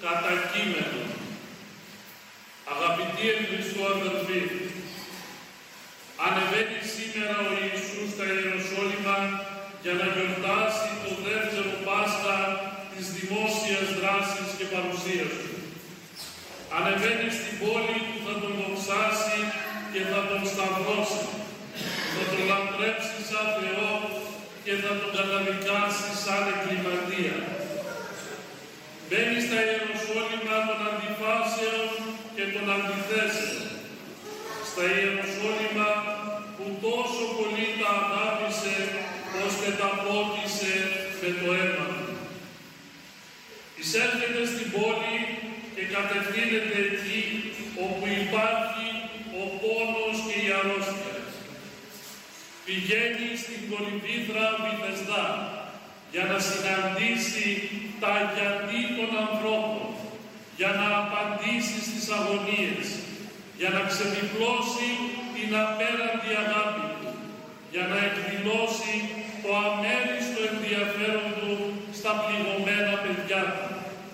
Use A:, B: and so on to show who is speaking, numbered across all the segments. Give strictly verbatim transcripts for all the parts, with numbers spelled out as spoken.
A: κατά κείμενο. Αγαπητοί εν Χριστώ αδελφοί, ανεβαίνει σήμερα ο Ιησούς στα Ιεροσόλυμα για να γιορτάσει το δεύτερο Πάσχα της δημόσιας δράσης και παρουσίας του. Ανεβαίνει στην πόλη που θα τον δοξάσει και θα τον σταυρώσει, θα τον λατρέψει σαν Θεό και θα τον καταδικάσει σαν εγκληματία. Μπαίνει στα Ιεροσόλυμα των αντιφάσεων και των αντιθέσεων, στα Ιεροσόλυμα που τόσο πολύ τα αγάπησε ώστε τα πότισε με το αίμα του. Εισέρχεται στην πόλη και κατευθύνεται εκεί όπου υπάρχει ο πόνος και η αρρώστια. Πηγαίνει στην κολυμβήθρα Βηθεσδά για να συναντήσει τα γιατί των ανθρώπων, για να απαντήσει στις αγωνίες, για να ξεδιπλώσει την απέραντη αγάπη του, για να εκδηλώσει το αμέριστο ενδιαφέρον του στα πληγωμένα παιδιά του.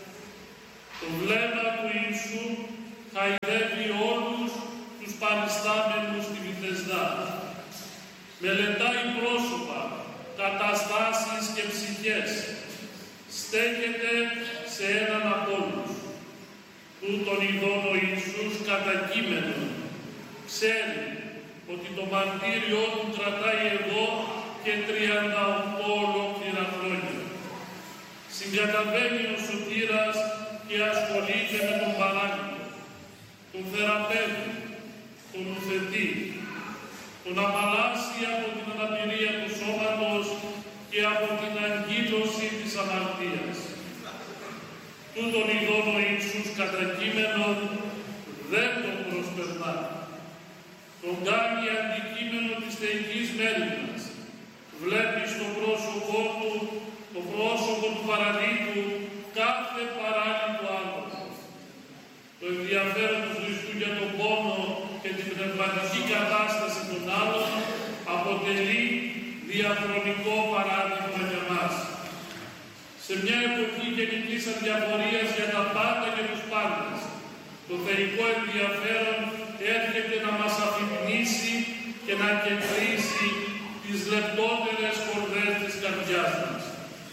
A: Το βλέμμα του Ιησού χαϊδεύει όλους τους παριστάμενους στη Βηθεσδά. Μελετάει πρόσωπα, καταστάσεις και ψυχές. Στέκεται σε έναν από όλους. Τούτον ειδών ο Ιησούς κατά κείμενο ξέρει ότι το μαρτύριό του κρατάει εδώ και τριάντα οκτώ ολόκληρα χρόνια. Συγκαταβαίνει ο σωτήρας και ασχολείται με τον παράγοντα, τον θεραπεύει, τον ουθετεί, τον απαλλάσσει από την αναπηρία του σώματος και από την αγκύλωση της αμαρτίας. Τούτον ειδών ο Ιησούς κατά κείμενο δεν τον προσπερνά. Τον κάνει αντικείμενο της θεϊκής μέριμνας. Βλέπει στο πρόσωπό του, το πρόσωπο του παραλύτου, κάθε παράλυτο άνθρωπο. Το ενδιαφέρον του Χριστού για τον πόνο και την πνευματική κατάσταση των άλλων αποτελεί διαχρονικό παράδειγμα για μας. Σε μια εποχή γενικής αδιαφορίας για τα πάντα και τους πάντες, το θεϊκό ενδιαφέρον έρχεται να μας αφυπνίσει και να κεντρήσει τις λεπτότερες κορδές της καρδιάς μας.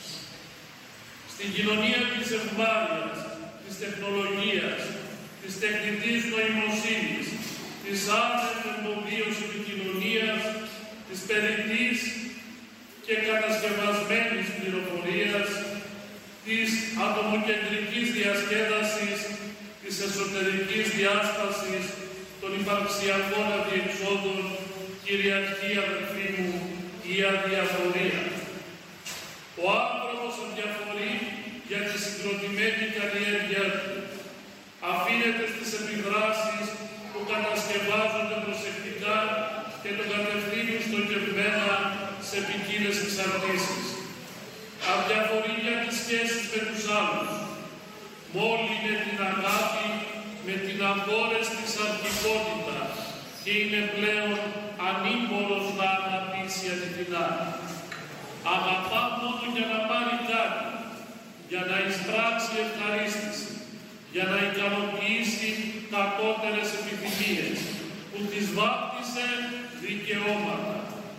A: Στην κοινωνία της ευμάρειας, της τεχνολογίας, της τεχνητής νοημοσύνης, της άνευ εμποδίως επικοινωνίας, της περιττής και κατασκευασμένης πληροφορίας, της ατομοκεντρικής διασκέδασης, της εσωτερικής διάστασης των υπαρξιακών αδιεξόδων, κυριαρχεί αδελφοί μου, η αδιαφορία. Ο άνθρωπος αδιαφορεί για τη συγκροτημένη καλλιέργεια του. Αφήνεται στις επιδράσεις που κατασκευάζονται προσεκτικά και τον κατευθύνουν στοχευμένα σε ποικίλες εξαρτήσεις. Αδιαφορεί για τις σχέσεις με τους άλλους. Μόλι με την αγάπη, με την αφόρεστη σαρκικότητα και είναι πλέον ανήμπορος να αναπτύσσει αληθινά. Αγαπά μόνο για να πάρει κάτι, για να εισπράξει ευχαρίστηση, για να ικανοποιήσει κατώτερες επιθυμίες, που τις βάπτισε δικαιώματα.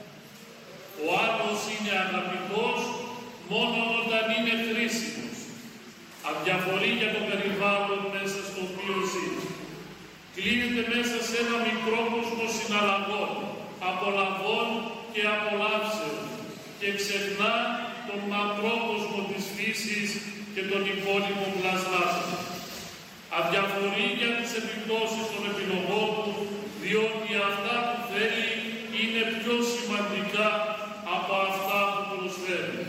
A: Ο άλλος είναι αγαπητός μόνο όταν είναι χρήσιμος. Αδιαφορεί για το περιβάλλον μέσα στο οποίο ζει. Κλείνεται μέσα σε ένα μικρό κόσμο συναλλαγών, απολαβών και απολαύσεων και ξεχνά τον μακρό κόσμο της φύσης και τον υπόλοιπο πλασμάτων. Αδιαφορεί για τις επιπτώσεις των επιλογών του, διότι αυτά που θέλει είναι πιο σημαντικά από αυτά που προσφέρει.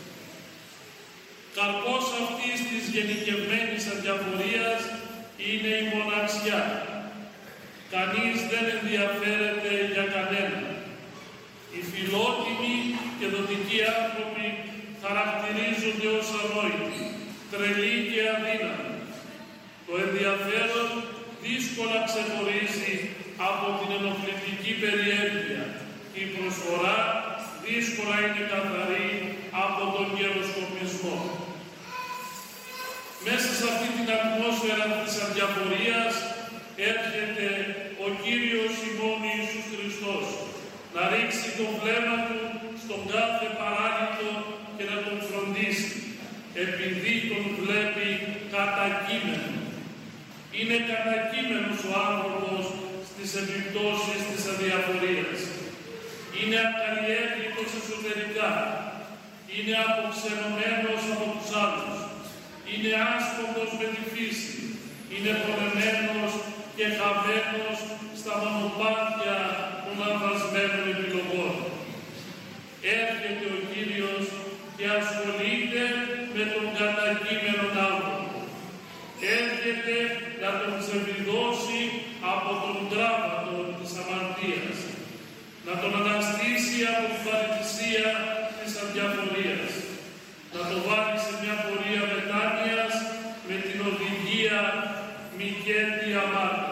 A: Καρπός αυτής της γενικευμένης αδιαφορίας είναι η μοναξιά. Κανείς δεν ενδιαφέρεται για κανένα. Οι φιλότιμοι και δοτικοί άνθρωποι χαρακτηρίζονται ως ανόητοι, τρελοί και αδύναμοι. Το ενδιαφέρον δύσκολα ξεχωρίζει από την ενοχλητική περιέργεια. Η προσφορά δύσκολα είναι καθαρή από τον γεροσκοπισμό. μέσα σε αυτή την ατμόσφαιρα της αδιαφορίας έρχεται ο Κύριος ημών Ιησούς Χριστός να ρίξει το βλέμμα Του στον κάθε παράλυτο και να τον φροντίσει, επειδή τον βλέπει κατακείμενο. Είναι κατακείμενος ο άνθρωπος στις επιπτώσεις της αδιαφορίας. Είναι ακαλλιέργητος εσωτερικά. Είναι αποξενωμένος από τους άλλους. Είναι άσποντος με τη φύση. Είναι πονεμένος και χαμένος στα μονοπάτια των λανθασμένων επιλογών. Έρχεται ο Κύριος και ασχολείται με τον κατακείμενον άνθρωπο. Έρχεται να τον ξεβιδώσει από τον τράβατο της αμαρτίας, να τον αναστήσει από την παραιτησία της αδιαφορίας, να τον βάλει σε μια πορεία μετάνοιας με την οδηγία μηκέτη αμάρτα.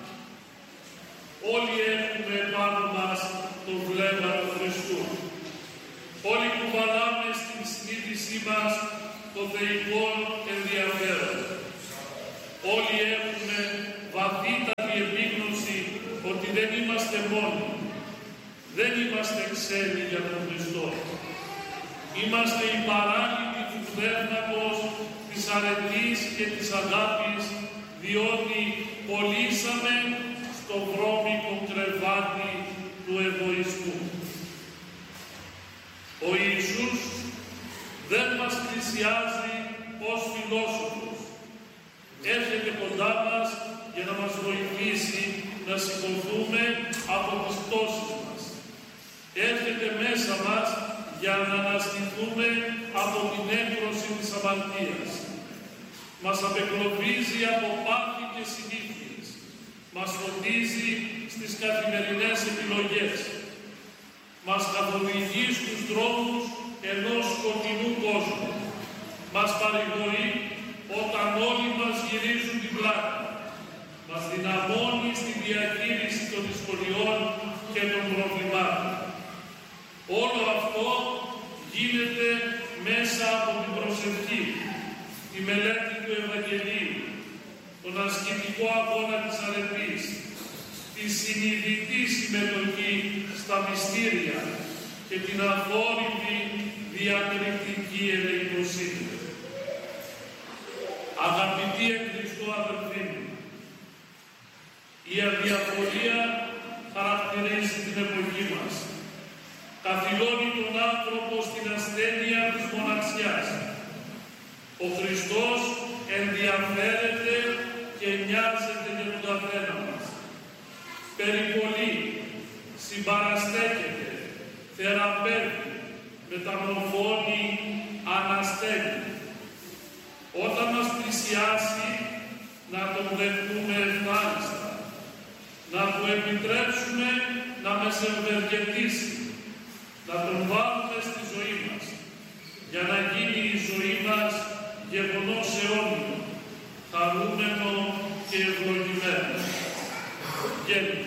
A: Όλοι έχουμε πάνω μας το βλέμμα του Χριστού. Όλοι κουβαλάμε στην συνείδησή μας το θεϊκό ενδιαφέρον. Όλοι έχουμε βαθύτατη επίγνωση ότι δεν είμαστε μόνοι. Δεν είμαστε ξένοι για τον Χριστό. Είμαστε οι παράλυτοι του πνεύματος, της αρετής και της αγάπης, διότι κολλήσαμε στο βρώμικο κρεβάτι του εγωισμού. Ο Ιησούς δεν μας πλησιάζει ως φιλόσοφος. Έρχεται κοντά μας για να μας βοηθήσει να σηκωθούμε από τις πτώσεις μας. Έρχεται μέσα μας για να αναστηθούμε από την έκρωση της αμαρτίας. Μας απεκλωβίζει από πάθη και συνήθειες. Μας φωτίζει στις καθημερινές επιλογές. Μας καθοδηγεί στους δρόμους ενός σκοτεινού κόσμου. Μας παρηγορεί όταν όλοι μας γυρίζουν την πλάτη. Μας δυναμώνει στη διαχείριση των δυσκολιών και των προβλημάτων. Όλο αυτό γίνεται μέσα από την προσευχή, τη μελέτη του Ευαγγελίου, τον ασκητικό αγώνα της αρετής, τη συνειδητή συμμετοχή στα μυστήρια και την αφόρητη διακριτική ελεημοσύνη. Αγαπητοί εν Χριστώ αδελφοί μου, η αδιαφορία χαρακτηρίζει την εποχή μας. Καθυλώνει τον άνθρωπο στην ασθένεια της μοναξιάς. Ο Χριστός ενδιαφέρεται και νοιάζεται για τον καθένα μας. Περιπολεί, συμπαραστέκεται, θεραπεύει, μεταμορφώνει, αναστέλει. Όταν μας πλησιάσει, να τον δεχτούμε ευχάριστα, να του επιτρέψουμε να μας ευεργετήσει, να τον βάλουμε στη ζωή μας, για να γίνει η ζωή μας γεγονός αιώνιο, χαρούμενο και ευλογημένο. Γέννη.